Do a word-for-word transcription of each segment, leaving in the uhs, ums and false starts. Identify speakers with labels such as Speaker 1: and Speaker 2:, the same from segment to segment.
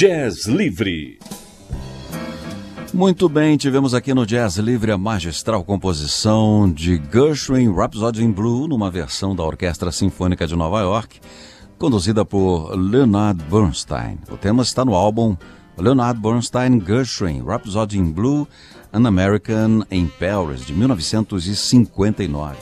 Speaker 1: Jazz Livre.
Speaker 2: Muito bem, tivemos aqui no Jazz Livre a magistral composição de Gershwin, Rhapsody in Blue, numa versão da Orquestra Sinfônica de Nova York, conduzida por Leonard Bernstein. O tema está no álbum Leonard Bernstein Gershwin, Rhapsody in Blue, An American in Paris, de mil novecentos e cinquenta e nove.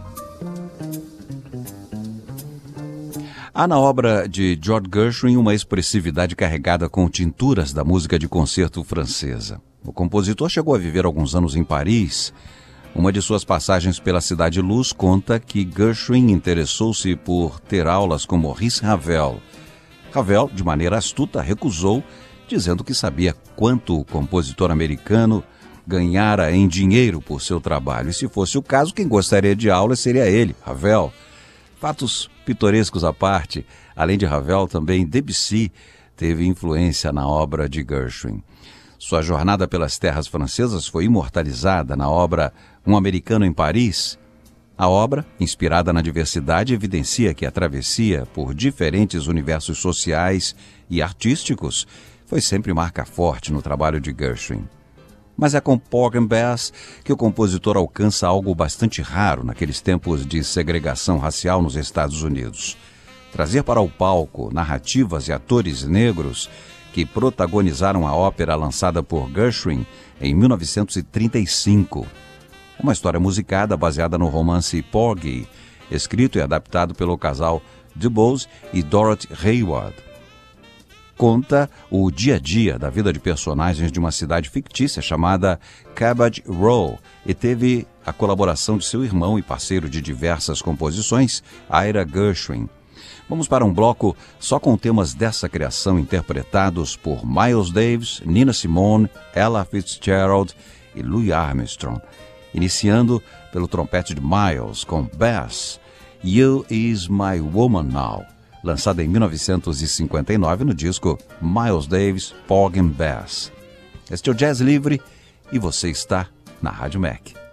Speaker 2: Há na obra de George Gershwin uma expressividade carregada com tinturas da música de concerto francesa. O compositor chegou a viver alguns anos em Paris. Uma de suas passagens pela Cidade Luz conta que Gershwin interessou-se por ter aulas com Maurice Ravel. Ravel, de maneira astuta, recusou, dizendo que sabia quanto o compositor americano ganhara em dinheiro por seu trabalho. E se fosse o caso, quem gostaria de aula seria ele, Ravel. Fatos pitorescos à parte, além de Ravel, também Debussy teve influência na obra de Gershwin. Sua jornada pelas terras francesas foi imortalizada na obra Um Americano em Paris. A obra, inspirada na diversidade, evidencia que a travessia por diferentes universos sociais e artísticos foi sempre marca forte no trabalho de Gershwin. Mas é com Porgy and Bess que o compositor alcança algo bastante raro naqueles tempos de segregação racial nos Estados Unidos. Trazer para o palco narrativas e atores negros que protagonizaram a ópera lançada por Gershwin em mil novecentos e trinta e cinco. Uma história musicada baseada no romance Porgy, escrito e adaptado pelo casal DuBose e Dorothy Hayward. Conta o dia a dia da vida de personagens de uma cidade fictícia chamada Cabbage Row e teve a colaboração de seu irmão e parceiro de diversas composições, Ira Gershwin. Vamos para um bloco só com temas dessa criação interpretados por Miles Davis, Nina Simone, Ella Fitzgerald e Louis Armstrong. Iniciando pelo trompete de Miles com Bess, You Is My Woman Now, lançada em mil novecentos e cinquenta e nove no disco Miles Davis, Porgy and Bess. Este é o Jazz Livre e você está na Rádio Mac.